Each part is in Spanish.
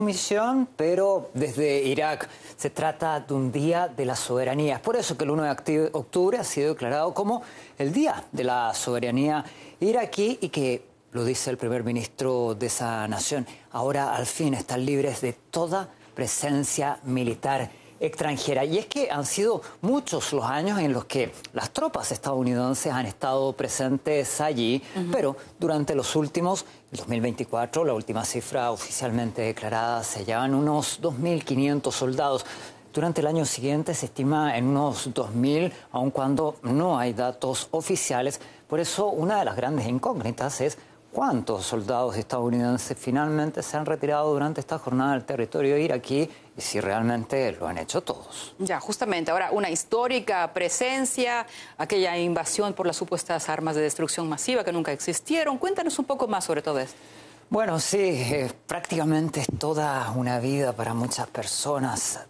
misión, pero desde Irak. Se trata de un día de la soberanía. Es por eso que el 1 de octubre ha sido declarado como el Día de la Soberanía iraquí y que, lo dice el primer ministro de esa nación, ahora al fin están libres de toda presencia militar extranjera. Y es que han sido muchos los años en los que las tropas estadounidenses han estado presentes allí, pero durante los últimos, el 2024, la última cifra oficialmente declarada, se hallaban unos 2.500 soldados. Durante el año siguiente se estima en unos 2.000, aun cuando no hay datos oficiales. Por eso, una de las grandes incógnitas es ¿cuántos soldados estadounidenses finalmente se han retirado durante esta jornada del territorio iraquí y si realmente lo han hecho todos? Ya, justamente, ahora una histórica presencia, aquella invasión por las supuestas armas de destrucción masiva que nunca existieron. Cuéntanos un poco más sobre todo esto. Bueno, sí, prácticamente es toda una vida para muchas personas.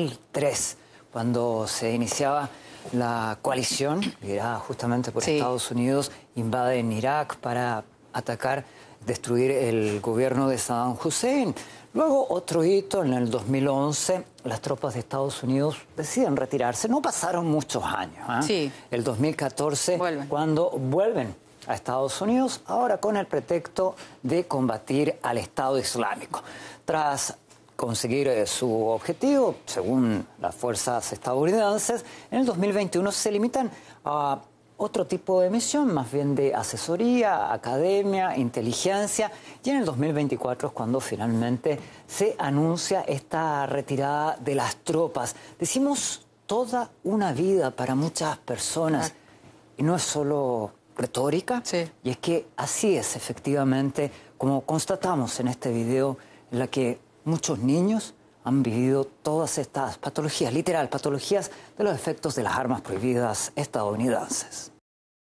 2003, cuando se iniciaba la coalición, liderada justamente por Estados Unidos, invaden Irak para atacar, destruir el gobierno de Saddam Hussein. Luego, otro hito, en el 2011, las tropas de Estados Unidos deciden retirarse. No pasaron muchos años. El 2014, cuando vuelven a Estados Unidos, ahora con el pretexto de combatir al Estado Islámico. Tras conseguir su objetivo, según las fuerzas estadounidenses, en el 2021 se limitan a otro tipo de misión, más bien de asesoría, academia, inteligencia, y en el 2024 es cuando finalmente se anuncia esta retirada de las tropas. Decimos toda una vida para muchas personas, y no es solo retórica, y es que así es efectivamente, como constatamos en este video, en la que muchos niños han vivido todas estas patologías, literal, patologías de los efectos de las armas prohibidas estadounidenses.